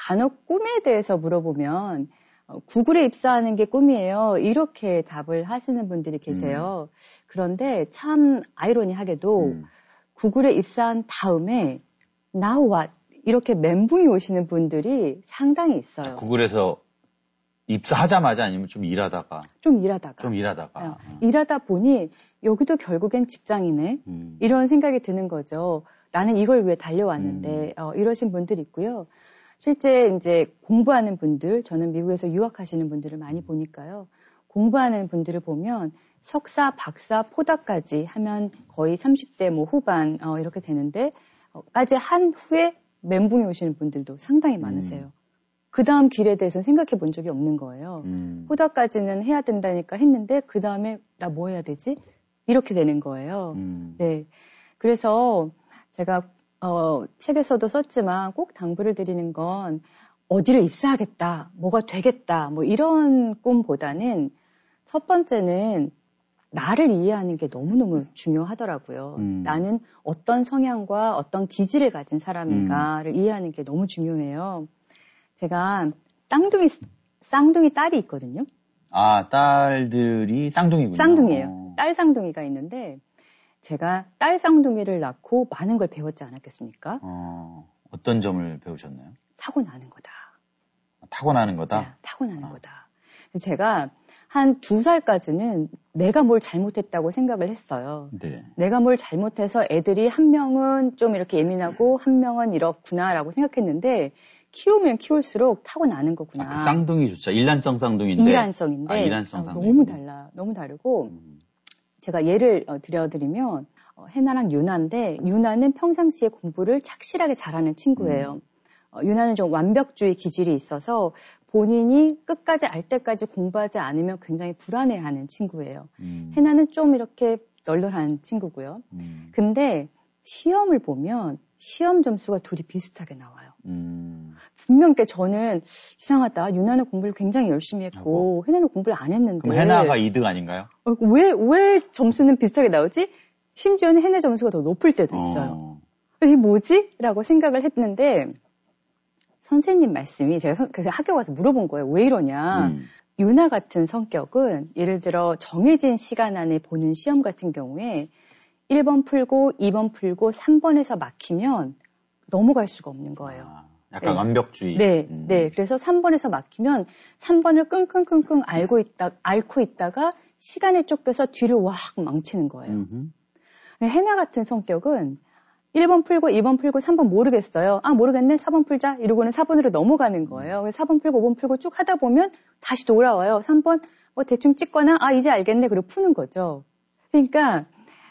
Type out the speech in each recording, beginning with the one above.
간혹 꿈에 대해서 물어보면 구글에 입사하는 게 꿈이에요. 이렇게 답을 하시는 분들이 계세요. 그런데 참 아이러니하게도 구글에 입사한 다음에 Now what? 이렇게 멘붕이 오시는 분들이 상당히 있어요. 구글에서 입사하자마자 아니면 좀 일하다가? 일하다 보니 여기도 결국엔 직장이네. 이런 생각이 드는 거죠. 나는 이걸 위해 달려왔는데 이러신 분들이 있고요. 실제 이제 공부하는 분들, 저는 미국에서 유학하시는 분들을 많이 보니까요. 공부하는 분들을 보면 석사, 박사, 포닥까지 하면 거의 30대 뭐 후반 이렇게 되는데 까지 한 후에 멘붕이 오시는 분들도 상당히 많으세요. 그 다음 길에 대해서는 생각해 본 적이 없는 거예요. 포닥까지는 해야 된다니까 했는데 그 다음에 나 뭐 해야 되지? 이렇게 되는 거예요. 네, 그래서 제가 책에서도 썼지만 꼭 당부를 드리는 건 어디를 입사하겠다, 뭐가 되겠다, 뭐 이런 꿈보다는 첫 번째는 나를 이해하는 게 너무너무 중요하더라고요. 나는 어떤 성향과 어떤 기질을 가진 사람인가를 이해하는 게 너무 중요해요. 제가 쌍둥이 딸이 있거든요. 아, 딸들이 쌍둥이군요. 쌍둥이에요. 딸 쌍둥이가 있는데 제가 딸 쌍둥이를 낳고 많은 걸 배웠지 않았겠습니까? 어떤 점을 배우셨나요? 타고나는 거다. 타고나는 거다? 네, 타고나는 거다. 그래서 제가 한 2살까지는 내가 뭘 잘못했다고 생각을 했어요. 네. 내가 뭘 잘못해서 애들이 한 명은 좀 이렇게 예민하고 한 명은 이렇구나라고 생각했는데 키우면 키울수록 타고나는 거구나. 그 쌍둥이조차 일란성 쌍둥이인데. 일란성인데. 일란성 쌍둥이. 너무 달라. 너무 다르고 제가 예를 들어드리면 해나랑 유나인데 유나는 평상시에 공부를 착실하게 잘하는 친구예요. 유나는 좀 완벽주의 기질이 있어서 본인이 끝까지 알 때까지 공부하지 않으면 굉장히 불안해하는 친구예요. 해나는 좀 이렇게 널널한 친구고요. 근데 시험을 보면 시험 점수가 둘이 비슷하게 나와요. 분명 저는 이상하다. 유나는 공부를 굉장히 열심히 했고 해나는 공부를 안 했는데. 그럼 해나가 2등 아닌가요? 왜 점수는 비슷하게 나오지? 심지어는 해나 점수가 더 높을 때도 있어요. 이게 뭐지? 라고 생각을 했는데 선생님 말씀이 제가 그래서 학교 가서 물어본 거예요. 왜 이러냐. 유나 같은 성격은 예를 들어 정해진 시간 안에 보는 시험 같은 경우에 1번 풀고 2번 풀고 3번에서 막히면 넘어갈 수가 없는 거예요. 약간 네. 완벽주의. 네, 네. 그래서 3번에서 막히면 3번을 끙끙끙끙 앓고 있다가 시간에 쫓겨서 뒤를 확 망치는 거예요. 해나 같은 성격은 1번 풀고 2번 풀고 3번 모르겠어요. 아, 모르겠네. 4번 풀자. 이러고는 4번으로 넘어가는 거예요. 4번 풀고 5번 풀고 쭉 하다 보면 다시 돌아와요. 3번 뭐 대충 찍거나 아, 이제 알겠네. 그리고 푸는 거죠. 그러니까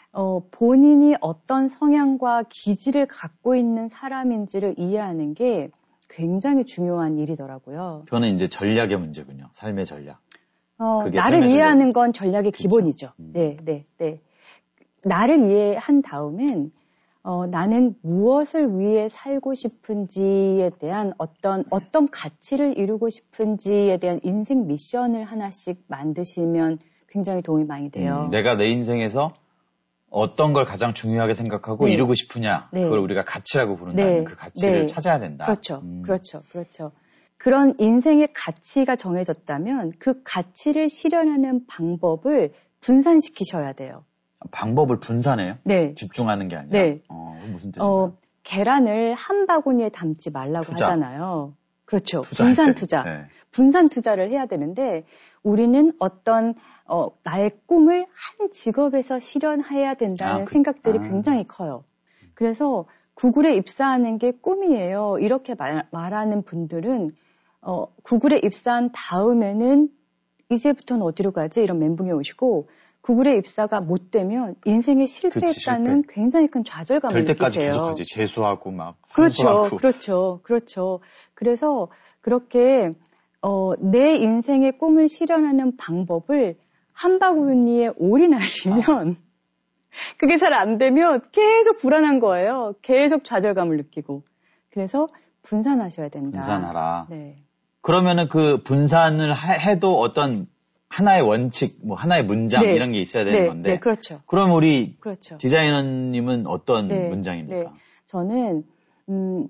본인이 어떤 성향과 기질을 갖고 있는 사람인지를 이해하는 게 굉장히 중요한 일이더라고요. 그거는 이제 전략의 문제군요. 삶의 전략. 나를 이해하는 건 전략의 그렇죠. 기본이죠. 네, 네, 네. 나를 이해한 다음엔 나는 무엇을 위해 살고 싶은지에 대한 어떤 가치를 이루고 싶은지에 대한 인생 미션을 하나씩 만드시면 굉장히 도움이 많이 돼요. 내가 내 인생에서 어떤 걸 가장 중요하게 생각하고 네. 이루고 싶으냐. 네. 그걸 우리가 가치라고 부른다는 네. 그 가치를 네. 찾아야 된다. 그렇죠. 그렇죠. 그렇죠. 그런 인생의 가치가 정해졌다면 그 가치를 실현하는 방법을 분산시키셔야 돼요. 방법을 분산해요? 네. 집중하는 게 아니라? 네. 무슨 뜻인가요? 계란을 한 바구니에 담지 말라고 투자. 하잖아요. 그렇죠. 분산 투자. 네. 분산 투자를 해야 되는데 우리는 어떤 나의 꿈을 한 직업에서 실현해야 된다는 생각들이 굉장히 커요. 그래서 구글에 입사하는 게 꿈이에요. 이렇게 말하는 분들은 구글에 입사한 다음에는 이제부터는 어디로 가지? 이런 멘붕이 오시고 구글에 입사가 못 되면 인생에 실패했다는 실패. 굉장히 큰 좌절감을 될 때까지 느끼세요. 계속하지. 재수하고 막 상수하고. 그렇죠. 그래서 그렇게 내 인생의 꿈을 실현하는 방법을 한 바구니에 올인하시면 그게 잘 안 되면 계속 불안한 거예요. 계속 좌절감을 느끼고. 그래서 분산하셔야 된다. 분산하라. 네. 그러면은 그 분산을 해도 어떤 하나의 원칙, 뭐 하나의 문장 네. 이런 게 있어야 되는 건데. 네, 그렇죠. 그럼 우리 그렇죠. 디자이너님은 어떤 네. 문장입니까? 네. 저는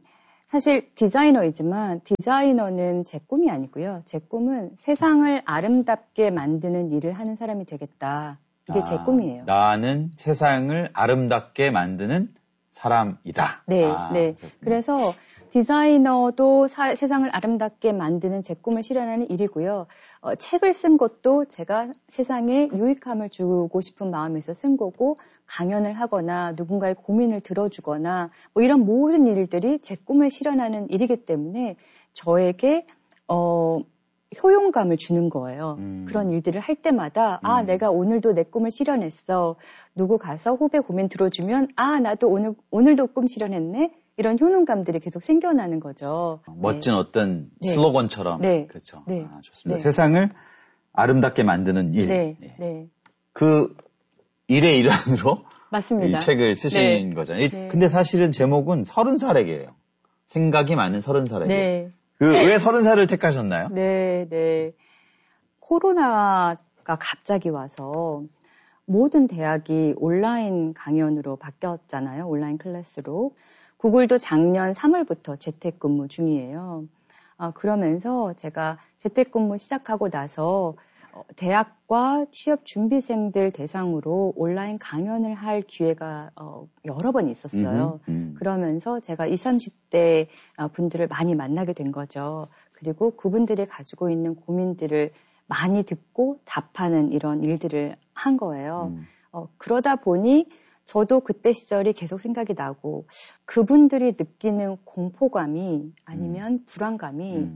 사실 디자이너이지만 디자이너는 제 꿈이 아니고요. 제 꿈은 세상을 아름답게 만드는 일을 하는 사람이 되겠다. 이게 제 꿈이에요. 나는 세상을 아름답게 만드는 사람이다. 네, 네. 그래서 디자이너도 세상을 아름답게 만드는 제 꿈을 실현하는 일이고요. 책을 쓴 것도 제가 세상에 유익함을 주고 싶은 마음에서 쓴 거고, 강연을 하거나 누군가의 고민을 들어주거나 뭐 이런 모든 일들이 제 꿈을 실현하는 일이기 때문에 저에게 효용감을 주는 거예요. 그런 일들을 할 때마다 내가 오늘도 내 꿈을 실현했어. 누구 가서 후배 고민 들어주면 나도 오늘도 꿈 실현했네. 이런 효능감들이 계속 생겨나는 거죠. 멋진 네. 어떤 네. 슬로건처럼. 네. 그렇죠. 네. 좋습니다. 네. 세상을 아름답게 만드는 일. 네. 네. 그 일의 일환으로 맞습니다. 이 책을 쓰신 네. 거잖아요. 네. 근데 사실은 제목은 30살에게예요. 생각이 많은 30살에게. 네. 왜 30살을 택하셨나요? 네, 네. 코로나가 갑자기 와서 모든 대학이 온라인 강연으로 바뀌었잖아요. 온라인 클래스로. 구글도 작년 3월부터 재택근무 중이에요. 그러면서 제가 재택근무 시작하고 나서 대학과 취업 준비생들 대상으로 온라인 강연을 할 기회가 여러 번 있었어요. 그러면서 제가 20, 30대 분들을 많이 만나게 된 거죠. 그리고 그분들이 가지고 있는 고민들을 많이 듣고 답하는 이런 일들을 한 거예요. 그러다 보니 저도 그때 시절이 계속 생각이 나고 그분들이 느끼는 공포감이 아니면 불안감이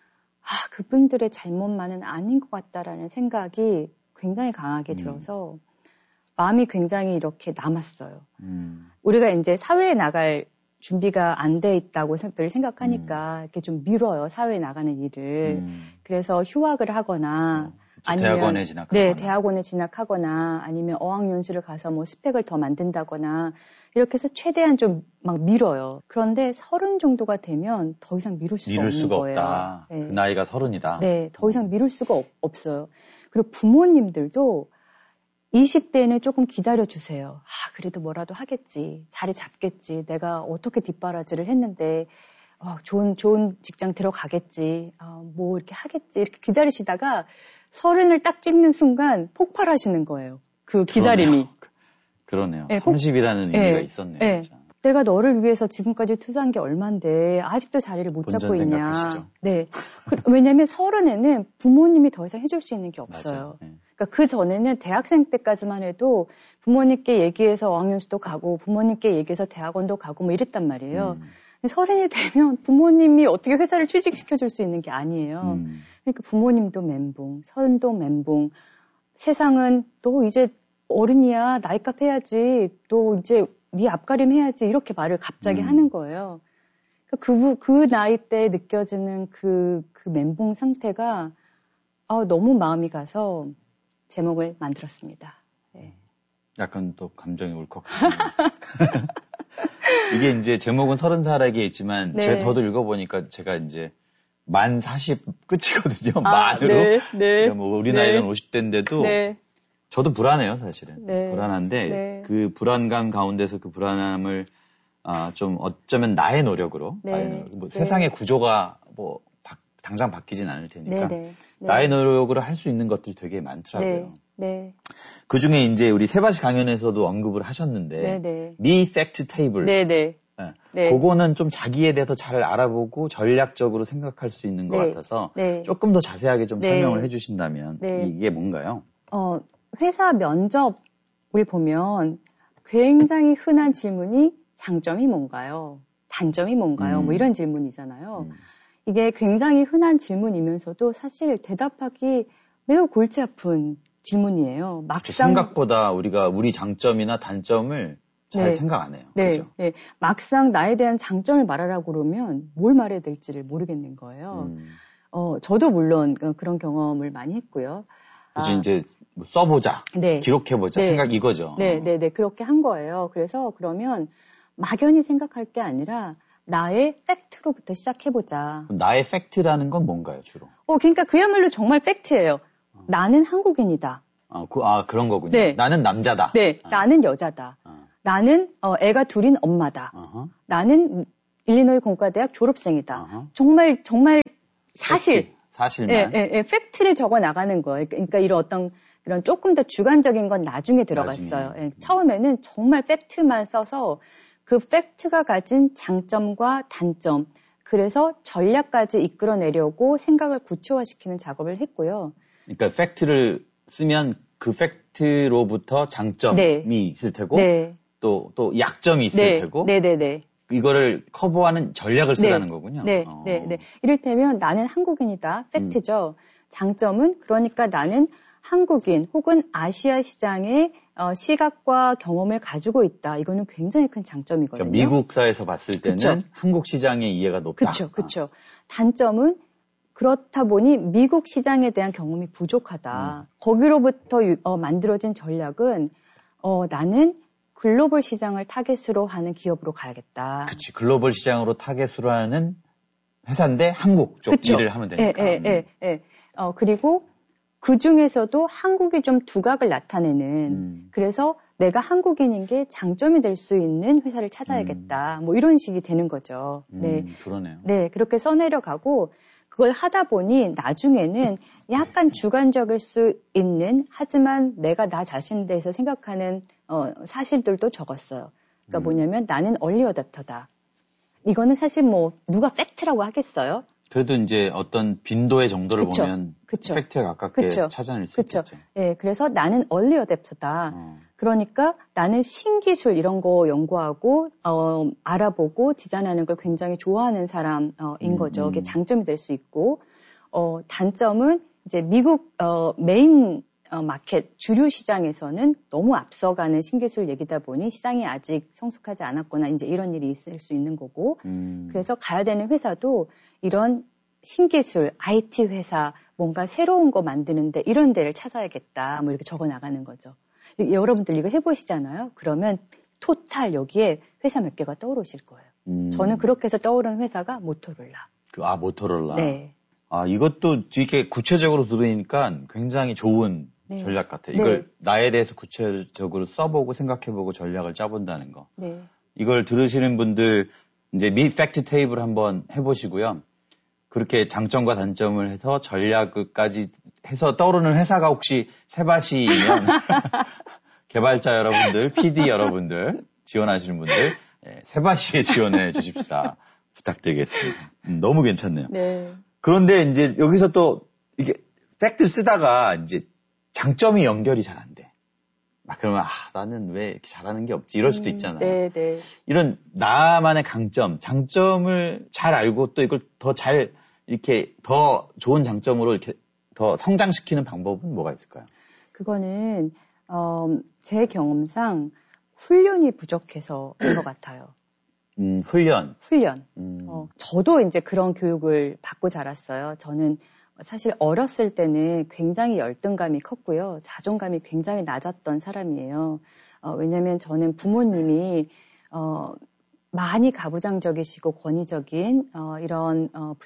그분들의 잘못만은 아닌 것 같다라는 생각이 굉장히 강하게 들어서 마음이 굉장히 이렇게 남았어요. 우리가 이제 사회에 나갈 준비가 안 돼 있다고 생각하니까 이렇게 좀 미뤄요. 사회에 나가는 일을. 그래서 휴학을 하거나 아니면 대학원에 진학하거나. 네, 대학원에 진학하거나 아니면 어학연수를 가서 뭐 스펙을 더 만든다거나 이렇게 해서 최대한 좀 막 미뤄요. 그런데 30 정도가 되면 더 이상 미룰 수가 거예요. 없다. 네. 그 나이가 30이다. 네, 더 이상 미룰 수가 없어요. 그리고 부모님들도 20대에는 조금 기다려주세요. 그래도 뭐라도 하겠지. 자리 잡겠지. 내가 어떻게 뒷바라지를 했는데 좋은 직장 들어가겠지. 뭐 이렇게 하겠지. 이렇게 기다리시다가 30을 딱 찍는 순간 폭발하시는 거예요. 그 기다림이. 그러네요. 네, 30이라는 의미가 있었네요. 네. 진짜. 내가 너를 위해서 지금까지 투자한 게 얼만데 아직도 자리를 못 잡고 있냐. 생각하시죠. 네. 왜냐하면 30에는 부모님이 더 이상 해줄 수 있는 게 없어요. 네. 그러니까 그 전에는 대학생 때까지만 해도 부모님께 얘기해서 어학연수도 가고 부모님께 얘기해서 대학원도 가고 뭐 이랬단 말이에요. 30이 되면 부모님이 어떻게 회사를 취직시켜줄 수 있는 게 아니에요. 그러니까 부모님도 멘붕, 서른도 멘붕. 세상은 또 이제 어른이야. 나이값 해야지. 또 이제 네 앞가림 해야지. 이렇게 말을 갑자기 하는 거예요. 그 나이 때 느껴지는 그 멘붕 상태가 너무 마음이 가서 제목을 만들었습니다. 네. 약간 또 감정이 울컥하네요. 이게 이제 제목은 30살에게 있지만 네. 저도 읽어보니까 제가 이제 만 40 끝이거든요. 만으로. 네, 네. 뭐 우리 나이는 50대인데도 네. 저도 불안해요, 사실은. 네. 불안한데 네. 그 불안감 가운데서 그 불안함을 좀 어쩌면 나의 노력으로 네. 뭐 네. 세상의 구조가 뭐 당장 바뀌진 않을 테니까 네. 네. 나의 노력으로 할 수 있는 것들이 되게 많더라고요. 네. 네. 그 중에 이제 우리 세바시 강연에서도 언급을 하셨는데 네. 미 팩트 테이블. 네. 네. 네. 그거는 좀 자기에 대해서 잘 알아보고 전략적으로 생각할 수 있는 것 같아서 조금 더 자세하게 좀 설명을 해주신다면 이게 뭔가요? 회사 면접을 보면 굉장히 흔한 질문이 장점이 뭔가요? 단점이 뭔가요? 뭐 이런 질문이잖아요. 이게 굉장히 흔한 질문이면서도 사실 대답하기 매우 골치 아픈 질문이에요. 막상 생각보다 우리가 우리 장점이나 단점을 잘 생각 안 해요. 그렇죠? 네. 막상 나에 대한 장점을 말하라고 그러면 뭘 말해야 될지를 모르겠는 거예요. 저도 물론 그런 경험을 많이 했고요. 그치, 이제 뭐 써보자, 기록해보자, 생각 이거죠. 네, 그렇게 한 거예요. 그래서 그러면 막연히 생각할 게 아니라 나의 팩트로부터 시작해보자. 나의 팩트라는 건 뭔가요, 주로? 그러니까 그야말로 정말 팩트예요. 나는 한국인이다. 그런 거군요. 네. 나는 남자다. 네, 나는 여자다. 나는 애가 둘인 엄마다. 나는 일리노이 공과대학 졸업생이다. 정말 사실. 사실만. 팩트를 적어 나가는 거예요. 그러니까 이런 조금 더 주관적인 건 나중에 들어갔어요. 처음에는 정말 팩트만 써서 그 팩트가 가진 장점과 단점, 그래서 전략까지 이끌어내려고 생각을 구체화시키는 작업을 했고요. 그러니까 팩트를 쓰면 그 팩트로부터 장점이 있을 테고 또 약점이 있을 테고 이거를 커버하는 전략을 쓰라는 거군요. 네. 이를테면 나는 한국인이다. 팩트죠. 장점은 그러니까 나는 한국인 혹은 아시아 시장의 시각과 경험을 가지고 있다. 이거는 굉장히 큰 장점이거든요. 그러니까 미국사에서 봤을 때는 그쵸? 한국 시장의 이해가 높다. 그렇죠. 단점은 그렇다 보니 미국 시장에 대한 경험이 부족하다. 거기로부터 만들어진 전략은 나는 글로벌 시장을 타겟으로 하는 기업으로 가야겠다. 그렇지. 글로벌 시장으로 타겟으로 하는 회사인데 한국 쪽 일을 하면 되니까. 그리고 그 중에서도 한국이 좀 두각을 나타내는 그래서 내가 한국인인 게 장점이 될 수 있는 회사를 찾아야겠다. 뭐 이런 식이 되는 거죠. 그러네요. 네, 그렇게 써내려가고 그걸 하다 보니 나중에는 약간 주관적일 수 있는 하지만 내가 나 자신에 대해서 생각하는 사실들도 적었어요. 그러니까 뭐냐면 나는 얼리 어댑터다. 이거는 사실 뭐 누가 팩트라고 하겠어요? 그래도 이제 어떤 빈도의 정도를 보면 팩트에 가깝게 찾아낼 수 있겠죠. 네, 그래서 나는 얼리 어댑터다. 그러니까 나는 신기술 이런 거 연구하고 알아보고 디자인하는 걸 굉장히 좋아하는 사람인 거죠. 그게 장점이 될 수 있고 단점은 이제 미국 메인 마켓 주류 시장에서는 너무 앞서가는 신기술 얘기다 보니 시장이 아직 성숙하지 않았거나 이제 이런 일이 있을 수 있는 거고 그래서 가야 되는 회사도 이런 신기술 IT 회사 뭔가 새로운 거 만드는데 이런 데를 찾아야겠다 뭐 이렇게 적어 나가는 거죠. 여러분들 이거 해보시잖아요. 그러면 토탈 여기에 회사 몇 개가 떠오르실 거예요. 저는 그렇게 해서 떠오르는 회사가 모토로라. 모토로라. 네. 이것도 이렇게 구체적으로 들으니까 굉장히 좋은 전략 같아요. 이걸 나에 대해서 구체적으로 써보고 생각해보고 전략을 짜본다는 거. 이걸 들으시는 분들 이제 팩트 테이블 한번 해보시고요. 그렇게 장점과 단점을 해서 전략까지 해서 떠오르는 회사가 혹시 세바시이면 개발자 여러분들, PD 여러분들, 지원하시는 분들 세바시에 지원해 주십사 부탁드리겠습니다. 너무 괜찮네요. 그런데 이제 여기서 또 이게 팩트 쓰다가 이제 장점이 연결이 잘 안 돼. 그러면 나는 왜 이렇게 잘하는 게 없지 이럴 수도 있잖아요. 이런 나만의 강점, 장점을 잘 알고 또 이걸 더 잘 이렇게 더 좋은 장점으로 이렇게 더 성장시키는 방법은 뭐가 있을까요? 그거는 제 경험상 훈련이 부족해서인 것 같아요. 훈련. 저도 이제 그런 교육을 받고 자랐어요. 저는 사실 어렸을 때는 굉장히 열등감이 컸고요. 자존감이 굉장히 낮았던 사람이에요. 왜냐면 저는 부모님이 많이 가부장적이시고 권위적인 이런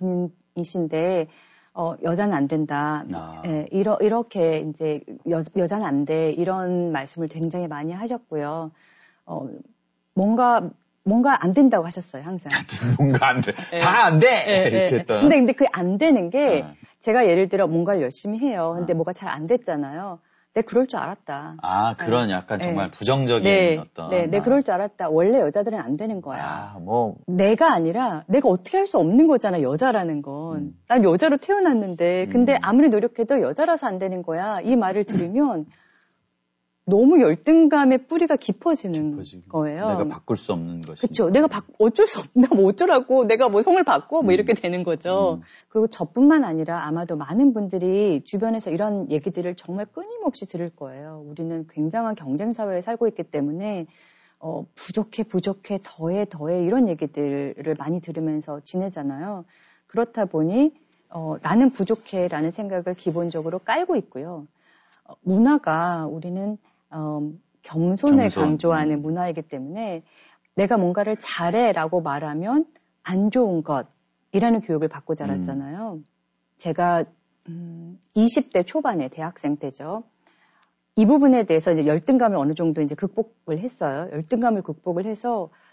분이신데 여자는 안 된다. 이렇게 이제 여자는 안 돼. 이런 말씀을 굉장히 많이 하셨고요. 뭔가 안 된다고 하셨어요, 항상. 뭔가 안 돼. 다 안 돼! 이렇게 했던. 근데 그게 안 되는 게 제가 예를 들어 뭔가를 열심히 해요. 근데 뭐가 잘 안 됐잖아요. 내가 그럴 줄 알았다. 그런 약간 정말 부정적인 어떤. 내가 그럴 줄 알았다. 원래 여자들은 안 되는 거야. 내가 아니라 내가 어떻게 할 수 없는 거잖아, 여자라는 건. 난 여자로 태어났는데, 근데 아무리 노력해도 여자라서 안 되는 거야. 이 말을 들으면 너무 열등감의 뿌리가 깊어지는 거예요. 내가 바꿀 수 없는 것이. 그렇죠. 내가 어쩔 수 없나, 뭐 어쩌라고, 내가 뭐 성을 바꿔, 뭐 이렇게 되는 거죠. 그리고 저뿐만 아니라 아마도 많은 분들이 주변에서 이런 얘기들을 정말 끊임없이 들을 거예요. 우리는 굉장한 경쟁 사회에 살고 있기 때문에 부족해, 더해 이런 얘기들을 많이 들으면서 지내잖아요. 그렇다 보니 나는 부족해라는 생각을 기본적으로 깔고 있고요. 문화가 우리는 겸손을 강조하는 문화이기 때문에 내가 뭔가를 잘해라고 말하면 안 좋은 것이라는 교육을 받고 자랐잖아요. 제가 20대 초반에 대학생 때죠. 이 부분에 대해서 이제 열등감을 어느 정도 이제 극복을 했어요. 열등감을 극복을 해서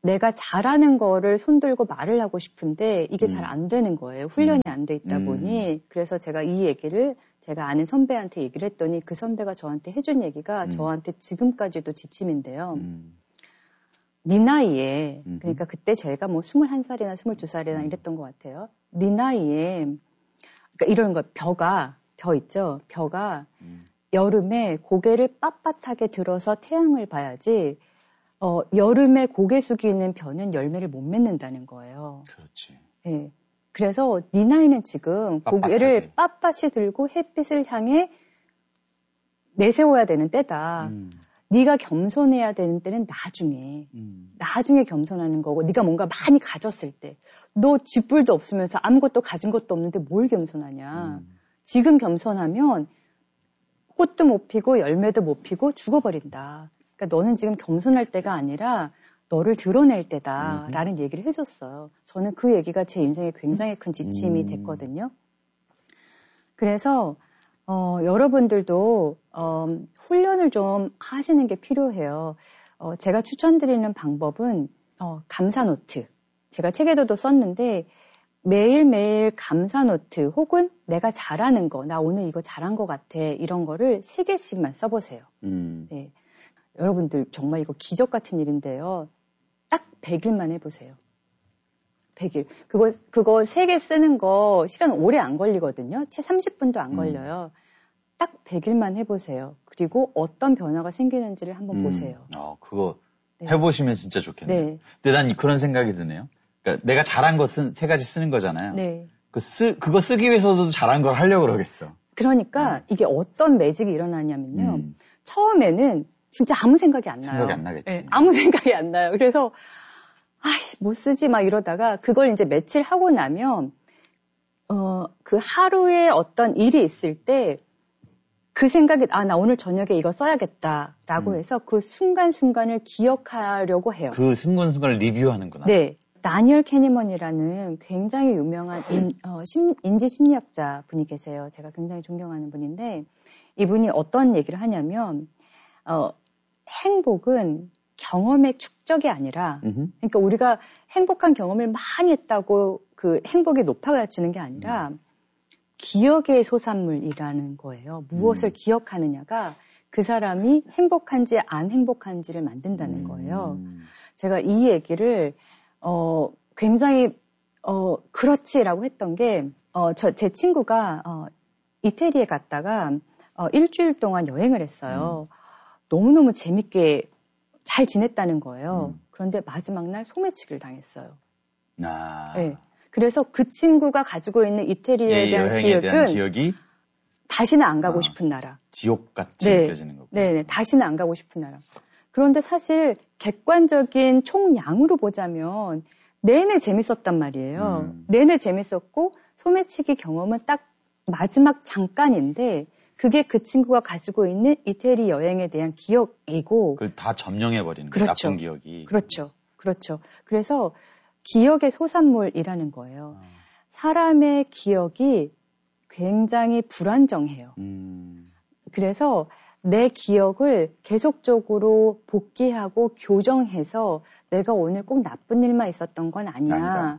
내가 잘하는 거를 손들고 말을 하고 싶은데 이게 잘 안 되는 거예요. 훈련이 안 돼 있다 보니. 그래서 제가 이 얘기를 제가 아는 선배한테 얘기를 했더니 그 선배가 저한테 해준 얘기가 저한테 지금까지도 지침인데요. 네 나이에, 그러니까 그때 제가 뭐 21살이나 22살이나 이랬던 것 같아요. 네 나이에, 그러니까 이런 거, 벼 있죠? 벼가 여름에 고개를 빳빳하게 들어서 태양을 봐야지, 여름에 고개 숙이는 벼는 열매를 못 맺는다는 거예요. 그렇지. 네. 그래서 네 나이는 지금 고개를 빳빳이 들고 햇빛을 향해 내세워야 되는 때다. 네가 겸손해야 되는 때는 나중에 겸손하는 거고, 네가 뭔가 많이 가졌을 때, 너 쥐뿔도 없으면서 아무것도 가진 것도 없는데 뭘 겸손하냐. 지금 겸손하면 꽃도 못 피고 열매도 못 피고 죽어버린다. 그러니까 너는 지금 겸손할 때가 아니라 너를 드러낼 때다라는 얘기를 해줬어요. 저는 그 얘기가 제 인생에 굉장히 큰 지침이 됐거든요. 그래서 여러분들도 훈련을 좀 하시는 게 필요해요. 제가 추천드리는 방법은 감사 노트. 제가 책에도 썼는데 매일매일 감사 노트 혹은 내가 잘하는 거, 나 오늘 이거 잘한 것 같아 이런 거를 3개씩만 써보세요. 네. 여러분들 정말 이거 기적 같은 일인데요. 딱 100일만 해보세요. 100일. 그거 3개 쓰는 거 시간 오래 안 걸리거든요. 채 30분도 안 걸려요. 딱 100일만 해보세요. 그리고 어떤 변화가 생기는지를 한번 보세요. 그거 해보시면 진짜 좋겠네요. 네. 근데 난 그런 생각이 드네요. 그러니까 내가 잘한 거 3가지 쓰는 거잖아요. 네. 그거 쓰기 위해서도 잘한 걸 하려고 그러겠어. 그러니까 이게 어떤 매직이 일어나냐면요. 처음에는 진짜 아무 생각이 안 나요. 생각이 안 나겠지. 네, 아무 생각이 안 나요. 그래서 못 쓰지 막 이러다가 그걸 이제 며칠 하고 나면 그 하루에 어떤 일이 있을 때 그 생각이 나 오늘 저녁에 이거 써야겠다라고 해서 그 순간순간을 기억하려고 해요. 그 순간순간을 리뷰하는구나. 네. 다니엘 캐니먼이라는 굉장히 유명한 인지심리학자 분이 계세요. 제가 굉장히 존경하는 분인데 이분이 어떤 얘기를 하냐면 행복은 경험의 축적이 아니라 그러니까 우리가 행복한 경험을 많이 했다고 그 행복이 높아지는 게 아니라 기억의 소산물이라는 거예요. 무엇을 기억하느냐가 그 사람이 행복한지 안 행복한지를 만든다는 거예요. 제가 이 얘기를 굉장히 그렇지라고 했던 게 제 친구가 이태리에 갔다가 일주일 동안 여행을 했어요. 너무너무 재밌게 잘 지냈다는 거예요. 그런데 마지막 날 소매치기를 당했어요. 네. 그래서 그 친구가 가지고 있는 이태리에 대한 기억이 다시는 안 가고 싶은 나라. 지옥같이 느껴지는 거고. 네, 다시는 안 가고 싶은 나라. 그런데 사실 객관적인 총량으로 보자면 내내 재밌었단 말이에요. 내내 재밌었고 소매치기 경험은 딱 마지막 잠깐인데 그게 그 친구가 가지고 있는 이태리 여행에 대한 기억이고 그걸 다 점령해버리는 거예요. 나쁜 기억이. 그렇죠. 그래서 기억의 소산물이라는 거예요. 사람의 기억이 굉장히 불안정해요. 그래서 내 기억을 계속적으로 복귀하고 교정해서 내가 오늘 꼭 나쁜 일만 있었던 건 아니야.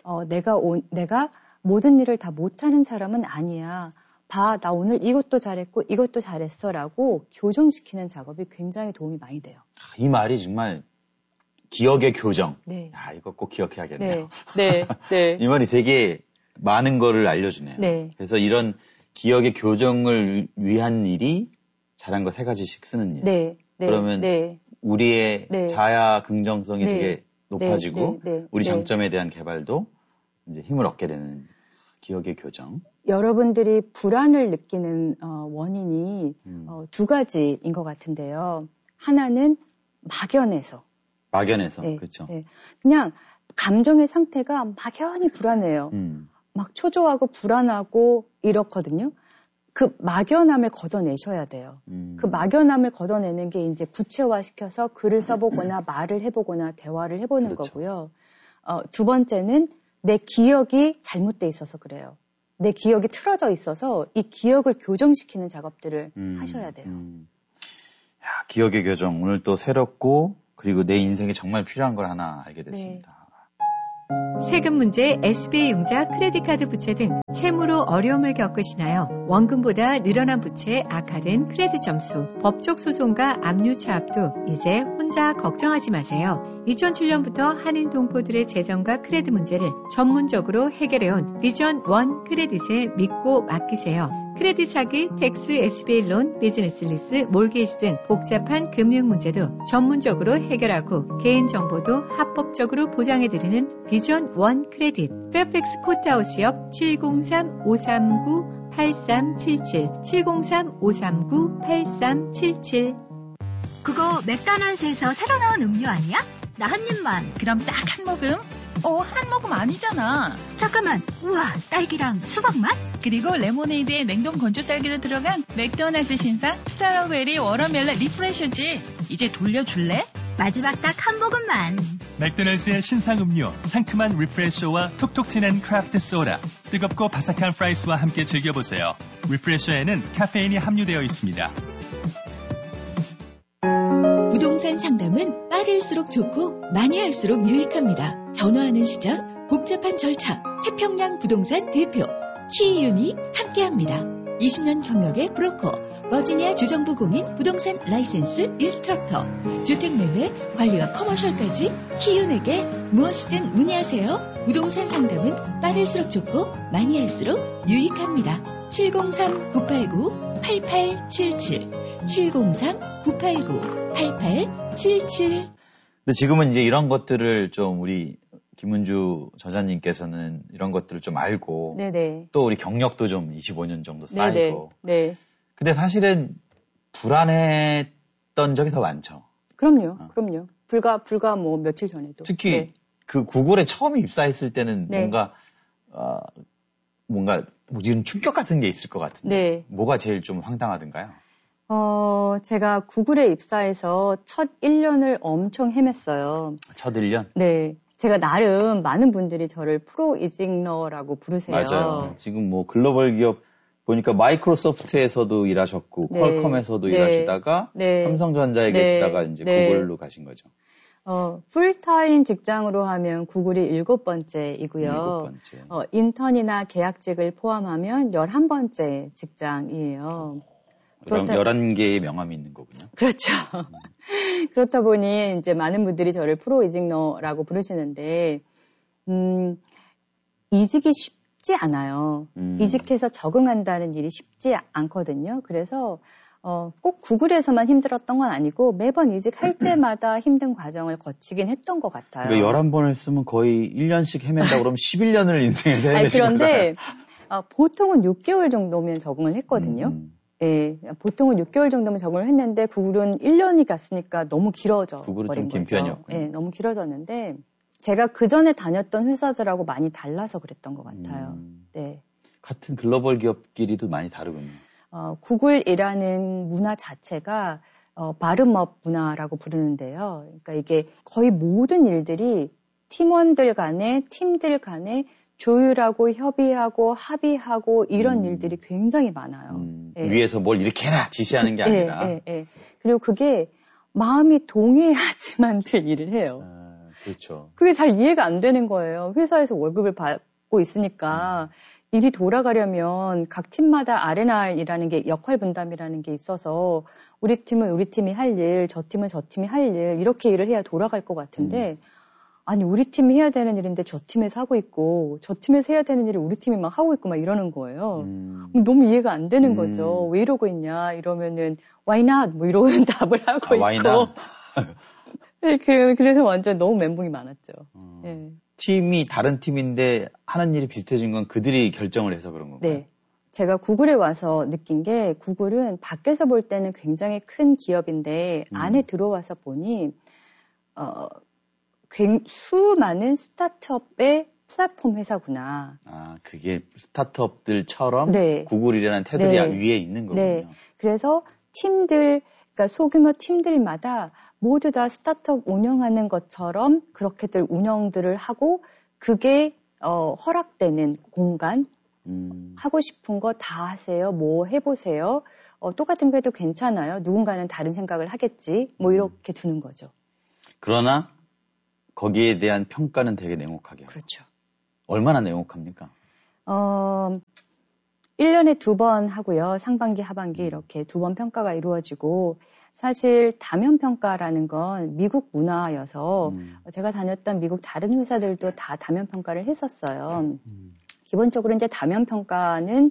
내가 모든 일을 다 못하는 사람은 아니야. 나 오늘 이것도 잘했고 이것도 잘했어라고 교정시키는 작업이 굉장히 도움이 많이 돼요. 이 말이 정말 기억의 교정. 네. 이거 꼭 기억해야겠네요. 네. 이 말이 되게 많은 거를 알려주네요. 네. 그래서 이런 기억의 교정을 위한 일이 잘한 거 3가지씩 쓰는 일. 네. 그러면 우리의 자아 긍정성이 되게 높아지고 우리 장점에 대한 개발도 이제 힘을 얻게 되는 기억의 교정. 여러분들이 불안을 느끼는 원인이 2가지인 것 같은데요. 하나는 막연해서. 그렇죠. 네. 그냥 감정의 상태가 막연히 불안해요. 막 초조하고 불안하고 이렇거든요. 그 막연함을 걷어내셔야 돼요. 그 막연함을 걷어내는 게 이제 구체화시켜서 글을 써보거나 말을 해보거나 대화를 해보는 거고요. 2번째는 내 기억이 잘못돼 있어서 그래요. 내 기억이 틀어져 있어서 이 기억을 교정시키는 작업들을 하셔야 돼요. 기억의 교정 오늘 또 새롭고 그리고 내 인생에 정말 필요한 걸 하나 알게 됐습니다. 네. 세금 문제, SBA 융자, 크레딧카드 부채 등 채무로 어려움을 겪으시나요? 원금보다 늘어난 부채, 악화된 크레딧 점수, 법적 소송과 압류 차압도 이제 혼자 걱정하지 마세요. 2007년부터 한인 동포들의 재정과 크레딧 문제를 전문적으로 해결해온 비전 원 크레딧에 믿고 맡기세요. 크레딧 사기, 텍스, SBA 론, 비즈니스 리스, 몰게이지 등 복잡한 금융 문제도 전문적으로 해결하고 개인정보도 합법적으로 보장해드리는 비전 원 크레딧. 페어팩스 코트하우스 옆 703-539-8377, 703-539-8377. 그거 맥도날드에서 새로 나온 음료 아니야? 나 한 입만. 그럼 딱 한 모금? 한 모금 아니잖아. 잠깐만. 우와, 딸기랑 수박 맛? 그리고 레모네이드에 냉동 건조 딸기로 들어간 맥도날드 신상 스트로베리 워터멜론 리프레셔지. 이제 돌려줄래? 마지막 딱 한 모금만. 맥도날드의 신상 음료, 상큼한 리프레셔와 톡톡 튀는 크래프트 소다, 뜨겁고 바삭한 프라이스와 함께 즐겨보세요. 리프레셔에는 카페인이 함유되어 있습니다. 부동산 상담은 빠를수록 좋고 많이 할수록 유익합니다. 변화하는 시장, 복잡한 절차, 태평양 부동산 대표 키이윤이 함께합니다. 20년 경력의 브로커, 버지니아 주정부 공인 부동산 라이센스 인스트럭터, 주택매매, 관리와 커머셜까지 키이윤에게 무엇이든 문의하세요. 부동산 상담은 빠를수록 좋고 많이 할수록 유익합니다. 703-989-8877 703-989-8877. 근데 지금은 이제 이런 것들을 좀 우리 김은주 저자님께서는 이런 것들을 좀 알고 네네. 또 우리 경력도 좀 25년 정도 쌓이고 네. 근데 사실은 불안했던 적이 더 많죠. 그럼요. 불과 뭐 며칠 전에도. 특히 네. 그 구글에 처음 입사했을 때는 네. 뭔가 이런 충격 같은 게 있을 것 같은데 네. 뭐가 제일 좀 황당하던가요? 제가 구글에 입사해서 첫 1년을 엄청 헤맸어요. 첫 1년? 네. 제가 나름 많은 분들이 저를 프로 이직러라고 부르세요. 맞아요. 지금 뭐 글로벌 기업 보니까 마이크로소프트에서도 일하셨고 네. 퀄컴에서도 네. 일하시다가 네. 삼성전자에 네. 계시다가 이제 네. 구글로 가신 거죠. 풀타임 직장으로 하면 구글이 7번째이고요. 7번째. 인턴이나 계약직을 포함하면 11번째 직장이에요. 11개의 명함이 있는 거군요. 그렇죠. 그렇다 보니 이제 많은 분들이 저를 프로 이직러라고 부르시는데, 이직이 쉽지 않아요. 이직해서 적응한다는 일이 쉽지 않거든요. 그래서 꼭 구글에서만 힘들었던 건 아니고 매번 이직할 때마다 힘든 과정을 거치긴 했던 것 같아요. 그러니까 11번을 쓰면 거의 1년씩 헤맨다 그러면 11년을 인생에서 헤매신 거잖아요. 그런데 보통은 6개월 정도면 적응을 했거든요. 예, 보통은 6개월 정도면 적응을 했는데 구글은 1년이 갔으니까 너무 길어져 구글은 버린 좀 긴 거죠. 편이었군요. 예, 너무 길어졌는데 제가 그 전에 다녔던 회사들하고 많이 달라서 그랬던 것 같아요. 네. 같은 글로벌 기업끼리도 많이 다르군요. 구글이라는 문화 자체가 바름업 문화라고 부르는데요. 그러니까 이게 거의 모든 일들이 팀원들 간에, 팀들 간에 조율하고 협의하고 합의하고 이런 일들이 굉장히 많아요. 예. 위에서 뭘 이렇게 해라 지시하는 게 아니라. 예. 그리고 그게 마음이 동의해야지만 될 일을 해요. 그렇죠. 그게 잘 이해가 안 되는 거예요. 회사에서 월급을 받고 있으니까 일이 돌아가려면 각 팀마다 R&R이라는 게 역할 분담이라는 게 있어서 우리 팀은 우리 팀이 할 일, 저 팀은 저 팀이 할 일 이렇게 일을 해야 돌아갈 것 같은데 아니 우리 팀이 해야 되는 일인데 저 팀에서 하고 있고 저 팀에서 해야 되는 일을 우리 팀이 막 하고 있고 막 이러는 거예요. 너무 이해가 안 되는 거죠. 왜 이러고 있냐 이러면은 why not 뭐 이런 답을 하고 why 있고. not? 네, 그래서 완전 너무 멘붕이 많았죠. 네. 팀이 다른 팀인데 하는 일이 비슷해진 건 그들이 결정을 해서 그런 건가요? 네. 제가 구글에 와서 느낀 게 구글은 밖에서 볼 때는 굉장히 큰 기업인데 안에 들어와서 보니 수많은 스타트업의 플랫폼 회사구나. 그게 스타트업들처럼 네. 구글이라는 테두리 네. 위에 있는 거군요. 네. 그래서 그러니까 소규모 팀들마다 모두 다 스타트업 운영하는 것처럼 그렇게들 운영들을 하고 그게 허락되는 공간 하고 싶은 거 다 하세요. 뭐 해보세요. 똑같은 거 해도 괜찮아요. 누군가는 다른 생각을 하겠지. 뭐 이렇게 두는 거죠. 그러나 거기에 대한 평가는 되게 냉혹하게. 그렇죠. 얼마나 냉혹합니까? 1년에 2번 하고요. 상반기, 하반기 이렇게 2번 평가가 이루어지고 사실 다면 평가라는 건 미국 문화여서 제가 다녔던 미국 다른 회사들도 다 다면 평가를 했었어요. 기본적으로 이제 다면 평가는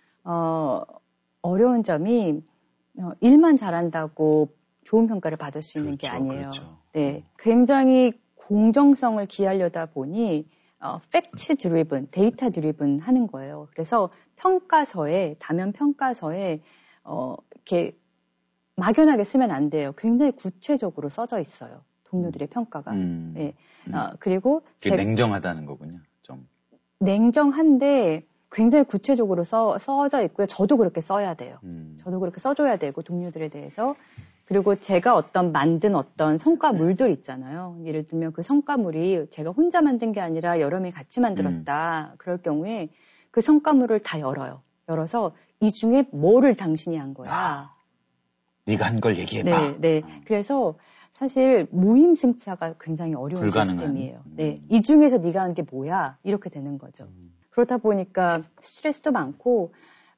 어려운 점이 일만 잘한다고 좋은 평가를 받을 수 있는 게 아니에요. 그렇죠. 네, 굉장히 공정성을 기하려다 보니 팩트 드리븐, 데이터 드리븐 하는 거예요. 그래서 평가서에 다면 평가서에 이렇게 막연하게 쓰면 안 돼요. 굉장히 구체적으로 써져 있어요. 동료들의 평가가. 네. 그리고 냉정하다는 거군요. 좀 냉정한데 굉장히 구체적으로 써져 있고요. 저도 그렇게 써야 돼요. 저도 그렇게 써줘야 되고 동료들에 대해서. 그리고 제가 만든 어떤 성과물들 있잖아요. 예를 들면 그 성과물이 제가 혼자 만든 게 아니라 여러 명이 같이 만들었다. 그럴 경우에 그 성과물을 다 열어요. 열어서 이 중에 뭐를 당신이 한 거야. 네가 한 걸 얘기해봐. 네. 그래서 사실 무임승차가 굉장히 어려운 불가능한. 시스템이에요. 네. 이 중에서 네가 한 게 뭐야? 이렇게 되는 거죠. 그러다 보니까 스트레스도 많고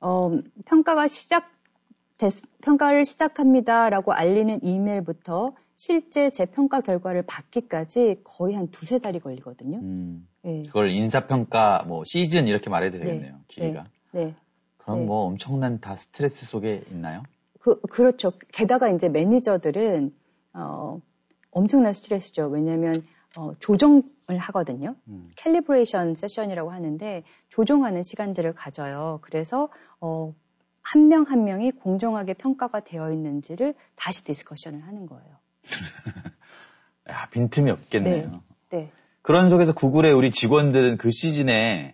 평가를 시작합니다라고 알리는 이메일부터 실제 제 평가 결과를 받기까지 거의 한 2-3달이 걸리거든요. 네. 그걸 인사평가 시즌 이렇게 말해도 되겠네요. 네. 길이가. 네. 그럼 엄청난 다 스트레스 속에 있나요? 그렇죠. 게다가 이제 매니저들은 엄청난 스트레스죠. 왜냐하면 조정을 하거든요. 캘리브레이션 세션이라고 하는데 조정하는 시간들을 가져요. 그래서 한 명 한 명이 공정하게 평가가 되어 있는지를 다시 디스커션을 하는 거예요. 야, 빈틈이 없겠네요. 네. 그런 속에서 구글의 우리 직원들은 그 시즌에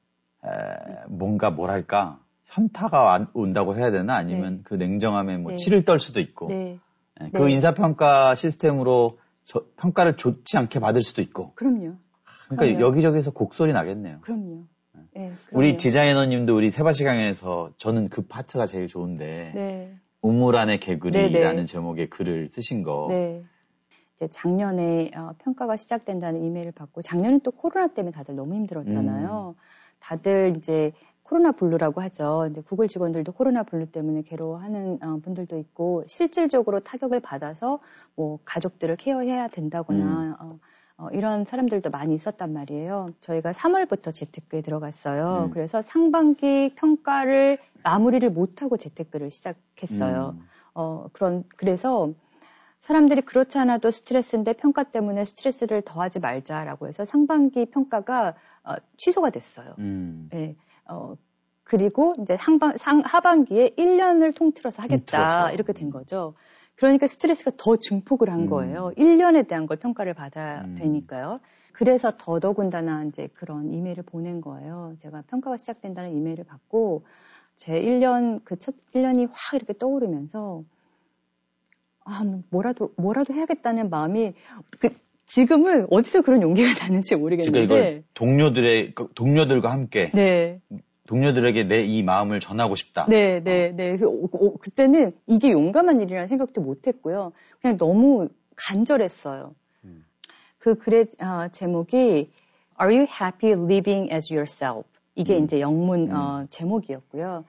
뭔가 뭐랄까 현타가 온다고 해야 되나? 아니면 그 냉정함에 치를 떨 수도 있고 그 인사평가 시스템으로 평가를 좋지 않게 받을 수도 있고. 그럼요. 그러니까 여기저기서 곡소리 나겠네요. 그럼요. 네, 우리 디자이너님도 우리 세바시 강연에서 저는 그 파트가 제일 좋은데 우물 안의 개구리라는 제목의 글을 쓰신 거. 네. 이제 작년에 평가가 시작된다는 이메일을 받고 작년은 또 코로나 때문에 다들 너무 힘들었잖아요. 다들 이제 코로나 블루라고 하죠. 이제 구글 직원들도 코로나 블루 때문에 괴로워하는 분들도 있고 실질적으로 타격을 받아서 가족들을 케어해야 된다거나 이런 사람들도 많이 있었단 말이에요. 저희가 3월부터 재테크에 들어갔어요. 그래서 상반기 평가를 마무리를 못하고 재테크를 시작했어요. 그래서 사람들이 그렇지 않아도 스트레스인데 평가 때문에 스트레스를 더하지 말자라고 해서 상반기 평가가 취소가 됐어요. 네. 그리고 이제 하반기에 1년을 통틀어서 하겠다. 이렇게 된 거죠. 그러니까 스트레스가 더 증폭을 한 거예요. 1년에 대한 걸 평가를 받아야 되니까요. 그래서 더더군다나 이제 그런 이메일을 보낸 거예요. 제가 평가가 시작된다는 이메일을 받고 제 1년, 첫 1년이 확 이렇게 떠오르면서 뭐라도 해야겠다는 마음이 지금은 어디서 그런 용기가 나는지 모르겠는데. 그러니까 이걸 동료들과 함께. 네. 동료들에게 내 이 마음을 전하고 싶다. 네. 그때는 이게 용감한 일이라는 생각도 못 했고요. 그냥 너무 간절했어요. 그 글의 제목이 Are you happy living as yourself? 이게 이제 영문 제목이었고요.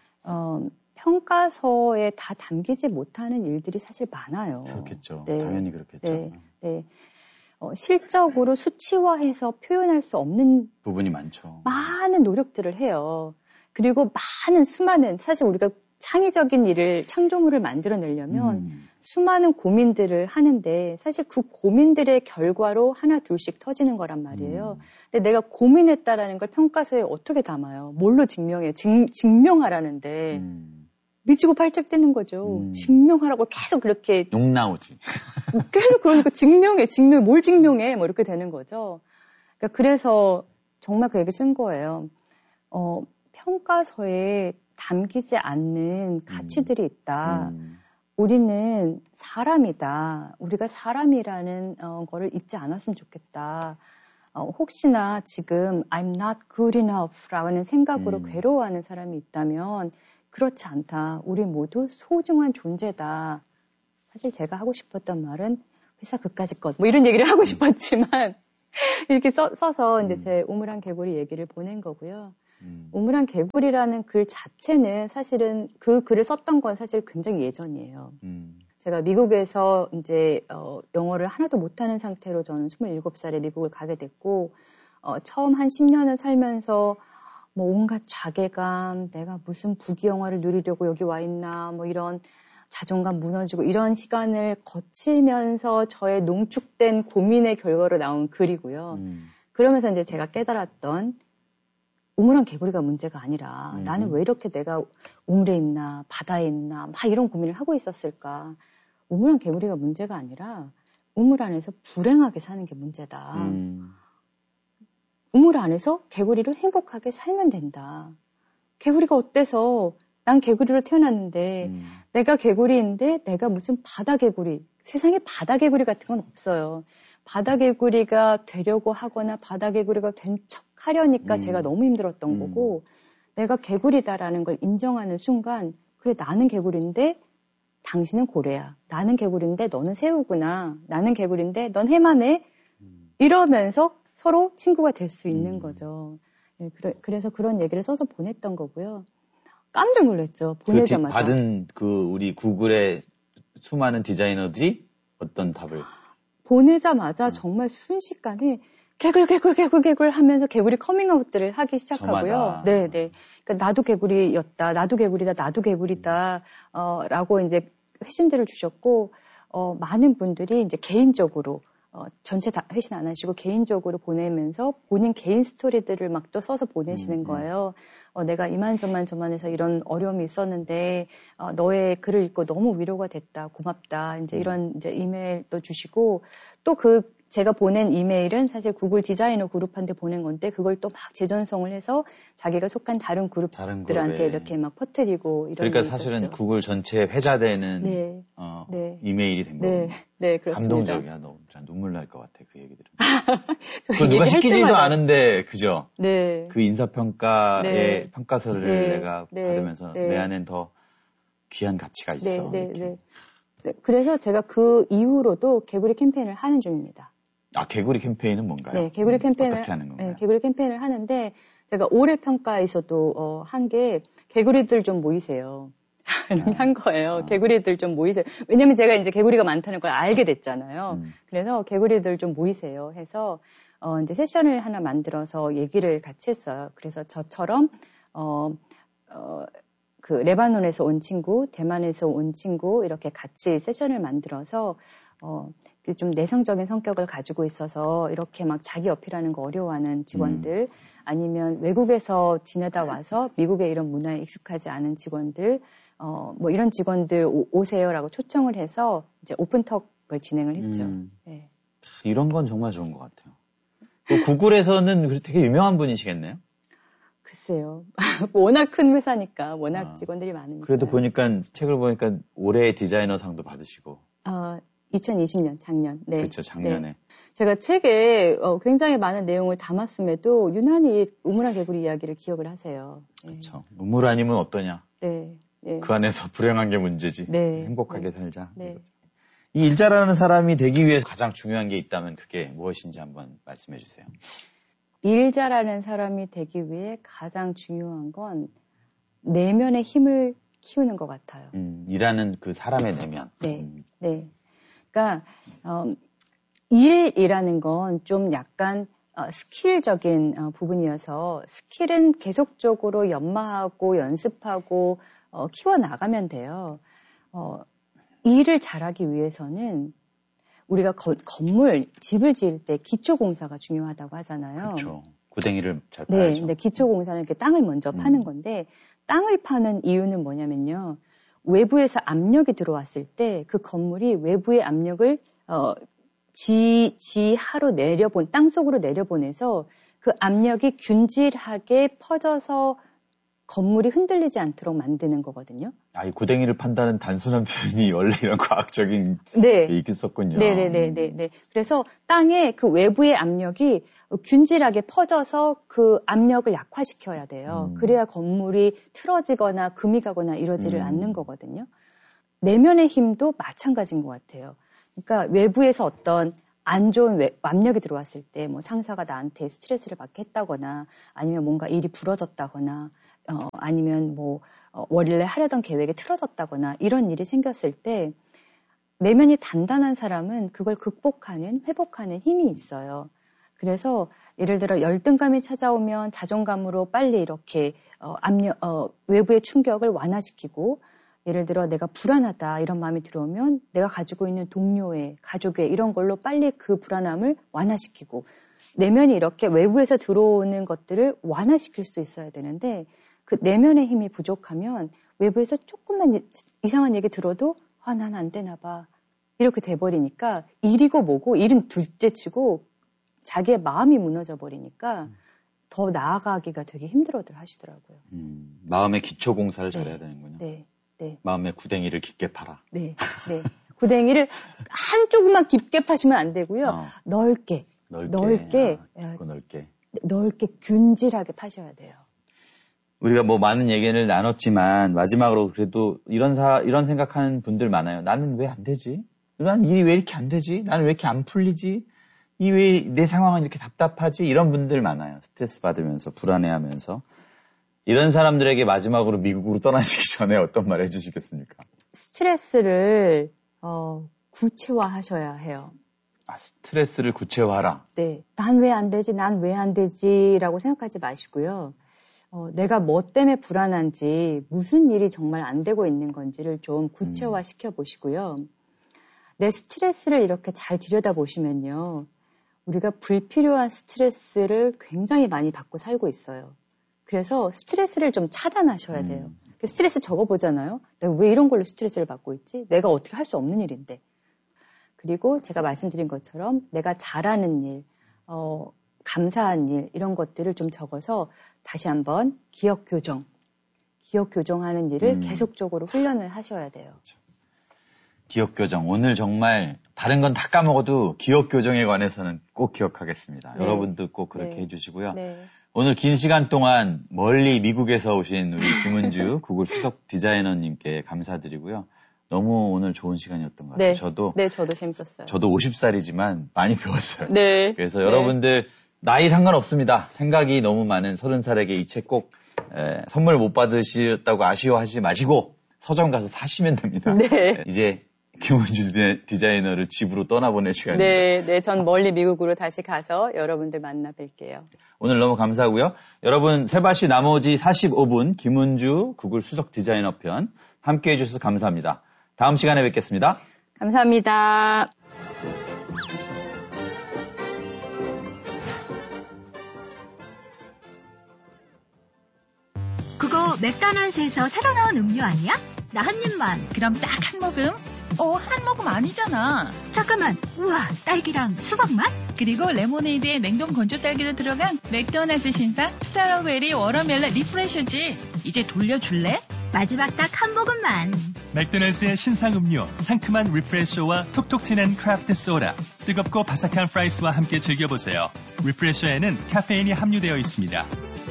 평가서에 다 담기지 못하는 일들이 사실 많아요. 그렇겠죠. 당연히 그렇겠죠. 네. 실적으로 수치화해서 표현할 수 없는 부분이 많죠. 많은 노력들을 해요. 그리고 수많은 사실 우리가 창의적인 창조물을 만들어내려면 수많은 고민들을 하는데 사실 그 고민들의 결과로 하나 둘씩 터지는 거란 말이에요. 근데 내가 고민했다라는 걸 평가서에 어떻게 담아요? 뭘로 증명해? 증명하라는데 미치고 팔짝 뛰는 거죠. 증명하라고 계속 그렇게. 욕 나오지. 계속 그러니까 뭘 증명해? 이렇게 되는 거죠. 그러니까 그래서 정말 그 얘기 쓴 거예요. 평가서에 담기지 않는 가치들이 있다. 우리는 사람이다. 우리가 사람이라는 거를 잊지 않았으면 좋겠다. 혹시나 지금 I'm not good enough 라는 생각으로 괴로워하는 사람이 있다면 그렇지 않다. 우리 모두 소중한 존재다. 사실 제가 하고 싶었던 말은 회사 그까짓 것, 뭐 이런 얘기를 하고 싶었지만, 이렇게 써서 이제 제 우물안 개구리 얘기를 보낸 거고요. 우물안 개구리라는 글 자체는 사실은 그 글을 썼던 건 사실 굉장히 예전이에요. 제가 미국에서 이제, 영어를 하나도 못하는 상태로 저는 27살에 미국을 가게 됐고, 처음 한 10년을 살면서 뭐 온갖 자괴감, 내가 무슨 부귀영화를 누리려고 여기 와 있나, 뭐 이런 자존감 무너지고 이런 시간을 거치면서 저의 농축된 고민의 결과로 나온 글이고요. 그러면서 이제 제가 깨달았던 우물안 개구리가 문제가 아니라 나는 왜 이렇게 내가 우물에 있나 바다에 있나 막 이런 고민을 하고 있었을까. 우물안 개구리가 문제가 아니라 우물 안에서 불행하게 사는 게 문제다. 우물 안에서 개구리를 행복하게 살면 된다. 개구리가 어때서 난 개구리로 태어났는데 내가 개구리인데 내가 무슨 바다 개구리, 세상에 바다 개구리 같은 건 없어요. 바다 개구리가 되려고 하거나 바다 개구리가 된 척 하려니까 제가 너무 힘들었던 거고 내가 개구리다라는 걸 인정하는 순간 그래 나는 개구리인데 당신은 고래야. 나는 개구리인데 너는 새우구나. 나는 개구리인데 넌 해만해. 이러면서 서로 친구가 될 수 있는 거죠. 네, 그래서 그런 얘기를 써서 보냈던 거고요. 깜짝 놀랐죠. 보내자마자. 받은 우리 구글의 수많은 디자이너들이 어떤 답을? 보내자마자 정말 순식간에 개굴 하면서 개구리 커밍아웃들을 하기 시작하고요. 네. 그러니까 나도 개구리였다. 나도 개구리다. 나도 개구리다. 라고 이제 회신들을 주셨고, 많은 분들이 이제 개인적으로 전체 다 회신 안 하시고 개인적으로 보내면서 본인 개인 스토리들을 막 또 써서 보내시는 거예요. 내가 이만저만해서 이런 어려움이 있었는데 너의 글을 읽고 너무 위로가 됐다. 고맙다. 이제 이런 이제 이메일도 주시고 또 제가 보낸 이메일은 사실 구글 디자이너 그룹한테 보낸 건데 그걸 또 막 재전송을 해서 자기가 속한 다른 그룹들한테 이렇게 막 퍼뜨리고 이런 그러니까 사실은 있었죠. 구글 전체에 회자되는 이메일이 된 거예요. 네, 그렇습니다. 감동적이야. 너무 눈물 날 것 같아. 그 얘기들은. 그걸 누가 시키지도 않은데 그죠? 네. 그 인사평가의 평가서를 내가 받으면서 내 안엔 더 귀한 가치가 있어. 네. 그래서 제가 그 이후로도 개구리 캠페인을 하는 중입니다. 개구리 캠페인은 뭔가요? 네, 개구리 캠페인을 어떻게 하는 건가요? 네, 개구리 캠페인을 하는데 제가 올해 평가에서도 한 게 개구리들 좀 모이세요. 한 거예요. 개구리들 좀 모이세요. 왜냐면 제가 이제 개구리가 많다는 걸 알게 됐잖아요. 그래서 개구리들 좀 모이세요 해서 이제 세션을 하나 만들어서 얘기를 같이 했어요. 그래서 저처럼 그 레바논에서 온 친구, 대만에서 온 친구 이렇게 같이 세션을 만들어서 좀 내성적인 성격을 가지고 있어서 이렇게 막 자기 어필하는 거 어려워하는 직원들 아니면 외국에서 지내다 와서 미국의 이런 문화에 익숙하지 않은 직원들 뭐 이런 직원들 오세요라고 초청을 해서 이제 오픈톡을 진행을 했죠. 네. 이런 건 정말 좋은 것 같아요. 구글에서는 되게 유명한 분이시겠네요? 글쎄요. 워낙 큰 회사니까 워낙 직원들이 많으니까. 그래도 보니까 책을 보니까 올해의 디자이너상도 받으시고. 2020년 작년. 네. 그렇죠. 작년에. 네. 제가 책에 굉장히 많은 내용을 담았음에도 유난히 우물안 개구리 이야기를 기억을 하세요. 그렇죠. 우물 아니면 어떠냐. 네. 그 안에서 불행한 게 문제지. 네. 행복하게 살자. 네. 이 일 잘하는 사람이 되기 위해 가장 중요한 게 있다면 그게 무엇인지 한번 말씀해 주세요. 일 잘하는 사람이 되기 위해 가장 중요한 건 내면의 힘을 키우는 것 같아요. 일하는 그 사람의 내면. 네. 네. 그러니까 일이라는 건 좀 약간 스킬적인 부분이어서 스킬은 계속적으로 연마하고 연습하고 키워나가면 돼요. 일을 잘하기 위해서는 우리가 건물, 집을 지을 때 기초공사가 중요하다고 하잖아요. 그렇죠. 구덩이를 잘 파야죠. 네, 근데 기초공사는 이렇게 땅을 먼저 파는 건데 땅을 파는 이유는 뭐냐면요. 외부에서 압력이 들어왔을 때 그 건물이 외부의 압력을 지하로 땅속으로 내려보내서 그 압력이 균질하게 퍼져서 건물이 흔들리지 않도록 만드는 거거든요. 이 구덩이를 판다는 단순한 표현이 원래 이런 과학적인 게 있었군요. 네. 그래서 땅에 그 외부의 압력이 균질하게 퍼져서 그 압력을 약화시켜야 돼요. 그래야 건물이 틀어지거나 금이 가거나 이러지를 않는 거거든요. 내면의 힘도 마찬가지인 것 같아요. 그러니까 외부에서 어떤 안 좋은 압력이 들어왔을 때 뭐 상사가 나한테 스트레스를 받게 했다거나 아니면 뭔가 일이 부러졌다거나 아니면 뭐 원래 하려던 계획이 틀어졌다거나 이런 일이 생겼을 때 내면이 단단한 사람은 그걸 극복하는, 회복하는 힘이 있어요. 그래서 예를 들어 열등감이 찾아오면 자존감으로 빨리 이렇게 외부의 충격을 완화시키고 예를 들어 내가 불안하다 이런 마음이 들어오면 내가 가지고 있는 동료의, 가족의 이런 걸로 빨리 그 불안함을 완화시키고 내면이 이렇게 외부에서 들어오는 것들을 완화시킬 수 있어야 되는데 그 내면의 힘이 부족하면 외부에서 조금만 이상한 얘기 들어도 난 안 되나 봐. 이렇게 돼버리니까 일이고 뭐고 일은 둘째치고 자기의 마음이 무너져 버리니까 더 나아가기가 되게 힘들어들 하시더라고요. 마음의 기초 공사를 잘해야 되는군요. 네. 마음의 구덩이를 깊게 파라. 네. 구덩이를 한쪽만 깊게 파시면 안 되고요. 넓게 균질하게 파셔야 돼요. 우리가 뭐 많은 얘기를 나눴지만 마지막으로 그래도 이런 생각하는 분들 많아요. 나는 왜 안 되지? 난 일이 왜 이렇게 안 되지? 나는 왜 이렇게 안 풀리지? 왜 내 상황은 이렇게 답답하지? 이런 분들 많아요. 스트레스 받으면서 불안해하면서. 이런 사람들에게 마지막으로 미국으로 떠나시기 전에 어떤 말 해주시겠습니까? 스트레스를 구체화하셔야 해요. 스트레스를 구체화하라. 네. 난 왜 안 되지? 난 왜 안 되지?라고 생각하지 마시고요. 내가 뭐 때문에 불안한지, 무슨 일이 정말 안 되고 있는 건지를 좀 구체화 시켜보시고요. 내 스트레스를 이렇게 잘 들여다보시면요. 우리가 불필요한 스트레스를 굉장히 많이 받고 살고 있어요. 그래서 스트레스를 좀 차단하셔야 돼요. 스트레스 적어보잖아요. 내가 왜 이런 걸로 스트레스를 받고 있지? 내가 어떻게 할 수 없는 일인데. 그리고 제가 말씀드린 것처럼 내가 잘하는 일, 감사한 일 이런 것들을 좀 적어서 다시 한번 기억 교정하는 일을 계속적으로 훈련을 하셔야 돼요. 기억 교정. 오늘 정말 다른 건 다 까먹어도 기억 교정에 관해서는 꼭 기억하겠습니다. 네. 여러분도 꼭 그렇게 해주시고요. 네. 오늘 긴 시간 동안 멀리 미국에서 오신 우리 김은주 구글 수석 디자이너님께 감사드리고요. 너무 오늘 좋은 시간이었던 것 같아요. 저도 재밌었어요. 저도 50살이지만 많이 배웠어요. 네. 그래서 여러분들 나이 상관없습니다. 생각이 너무 많은 30살에게 이 책 꼭 선물 못 받으셨다고 아쉬워하지 마시고 서점 가서 사시면 됩니다. 네. 이제 김은주 디자이너를 집으로 떠나보낼 시간입니다. 네, 전 멀리 미국으로 다시 가서 여러분들 만나 뵐게요. 오늘 너무 감사하고요. 여러분 세바시 나머지 45분 김은주 구글 수석 디자이너 편 함께해 주셔서 감사합니다. 다음 시간에 뵙겠습니다. 감사합니다. 그거 맥도날드에서 새로 나온 음료 아니야? 나 한 입만. 그럼 딱 한 모금? 한 모금 아니잖아. 잠깐만. 우와, 딸기랑 수박 맛? 그리고 레모네이드에 냉동 건조 딸기를 들어간 맥도날드 신상 스트로베리 워터멜론 리프레셔지. 이제 돌려줄래? 마지막 딱 한 모금만. 맥도날드의 신상 음료 상큼한 리프레셔와 톡톡 튀는 크래프트 소다, 뜨겁고 바삭한 프라이스와 함께 즐겨보세요. 리프레셔에는 카페인이 함유되어 있습니다.